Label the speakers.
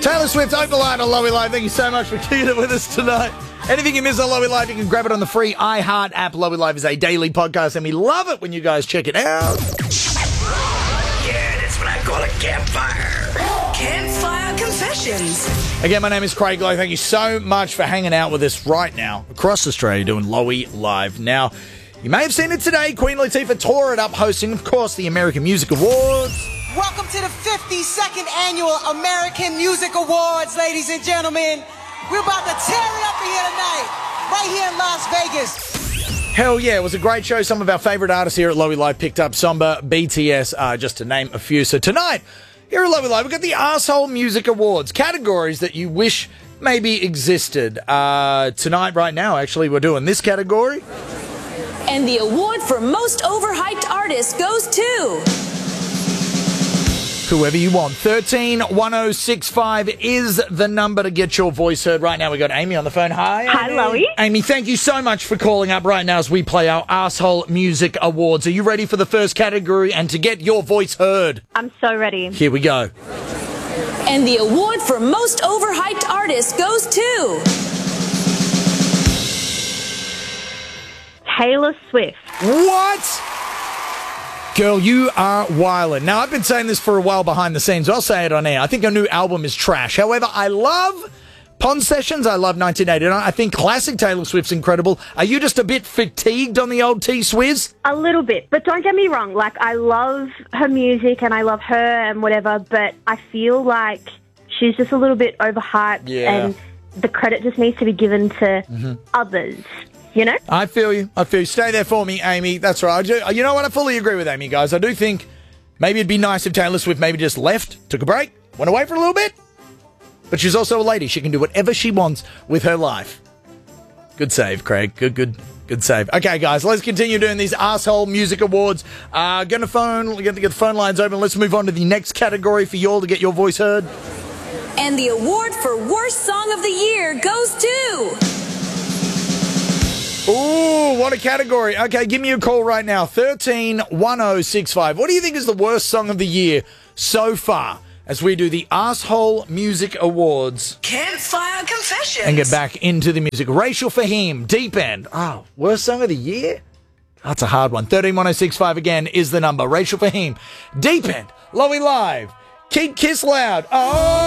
Speaker 1: Taylor Swift, Open Line on Lowy Live. Thank you so much for kicking it with us tonight. Anything you miss on Lowy Live, you can grab it on the free iHeart app. Lowy Live is a daily podcast, and we love it when you guys check it out.
Speaker 2: Yeah, that's what I call a campfire. Campfire Confessions.
Speaker 1: Again, my name is Craig Lowe. Thank you so much for hanging out with us right now across Australia doing Lowy Live. Now, you may have seen it today. Queen Latifah tore it up, hosting, of course, the American Music Awards.
Speaker 3: Welcome to the 52nd Annual American Music Awards, ladies and gentlemen. We're about to tear it up here tonight, right here in Las Vegas.
Speaker 1: Hell yeah, it was a great show. Some of our favourite artists here at Lowy Live picked up Samba, BTS, just to name a few. So tonight, here at Lowy Live, we've got the Arsehole Music Awards, categories that you wish maybe existed. Tonight, right now, actually, we're doing this category.
Speaker 4: And the award for most overhyped artist goes to...
Speaker 1: whoever you want. 131065 is the number to get your voice heard. Right now, we got Amy on the phone. Hi, Amy.
Speaker 5: Hi, Lowy.
Speaker 1: Amy, thank you so much for calling up right now as we play our Arsehole Music Awards. Are you ready for the first category and to get your voice heard?
Speaker 5: I'm so ready.
Speaker 1: Here we go.
Speaker 4: And the award for most overhyped artist goes to...
Speaker 5: Taylor Swift.
Speaker 1: What? Girl, you are wildin'. Now, I've been saying this for a while behind the scenes. I'll say it on air. I think her new album is trash. However, I love Pond Sessions. I love 1989. I think classic Taylor Swift's incredible. Are you just a bit fatigued on the old T-Swizz?
Speaker 5: A little bit. But don't get me wrong. Like, I love her music and I love her and whatever, but I feel like she's just a little bit overhyped and the credit just needs to be given to others. You know?
Speaker 1: I feel you. Stay there for me, Amy. That's right. You know what? I fully agree with Amy, guys. I do think maybe it'd be nice if Taylor Swift maybe just left, took a break, went away for a little bit. But she's also a lady. She can do whatever she wants with her life. Good save, Craig. Good save. Okay, guys, let's continue doing these Arsehole Music Awards. We're going to get the phone lines open. Let's move on to the next category for you all to get your voice heard.
Speaker 4: And the award for worst song of the year goes to...
Speaker 1: Ooh, what a category. Okay, give me a call right now. 131065. What do you think is the worst song of the year so far as we do the Arsehole Music Awards?
Speaker 2: Campfire Confessions.
Speaker 1: And get back into the music. Rachel Fahim, Deep End. Oh, worst song of the year? That's a hard one. 131065 again is the number. Rachel Fahim, Deep End, Lowy Live. Keep Kiss Loud. Oh!